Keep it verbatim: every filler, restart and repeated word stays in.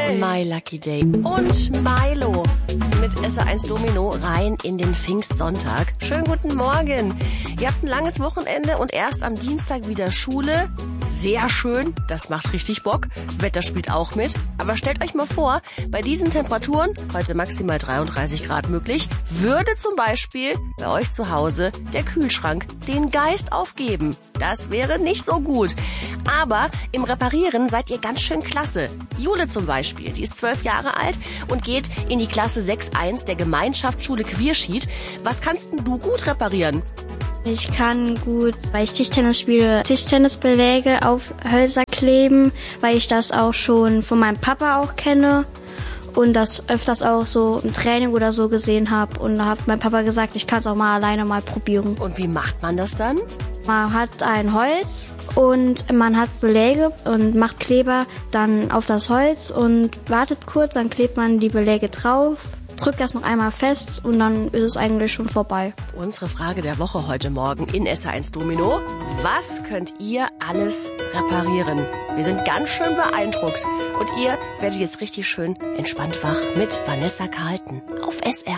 Day. My Lucky Day. Und Milo mit S R eins Domino rein in den Pfingstsonntag. Schönen guten Morgen. Ihr habt ein langes Wochenende und erst am Dienstag wieder Schule. Sehr schön, das macht richtig Bock. Wetter spielt auch mit. Aber stellt euch mal vor, bei diesen Temperaturen, heute maximal dreiunddreißig Grad möglich, würde zum Beispiel bei euch zu Hause der Kühlschrank den Geist aufgeben. Das wäre nicht so gut. Aber im Reparieren seid ihr ganz schön klasse. Jule zum Beispiel, die ist zwölf Jahre alt und geht in die Klasse sechs eins der Gemeinschaftsschule Queerschied. Was kannst denn du gut reparieren? Ich kann gut, weil ich Tischtennis spiele, Tischtennisbeläge auf Hölzer kleben, weil ich das auch schon von meinem Papa auch kenne und das öfters auch so im Training oder so gesehen habe. Und da hat mein Papa gesagt, ich kann es auch mal alleine mal probieren. Und wie macht man das dann? Man hat ein Holz und man hat Beläge und macht Kleber dann auf das Holz und wartet kurz, dann klebt man die Beläge drauf. Drückt das noch einmal fest und dann ist es eigentlich schon vorbei. Unsere Frage der Woche heute Morgen in S R eins Domino. Was könnt ihr alles reparieren? Wir sind ganz schön beeindruckt. Und ihr werdet jetzt richtig schön entspannt wach mit Vanessa Carlton auf S R